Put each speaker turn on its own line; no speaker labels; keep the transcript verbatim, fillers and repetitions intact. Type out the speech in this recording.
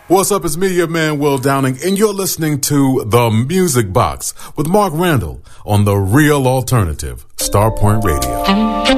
What's up? It's me, your man, Will Downing, and you're listening to The Music Box with Mark Randall on the Real Alternative, Starpoint Radio.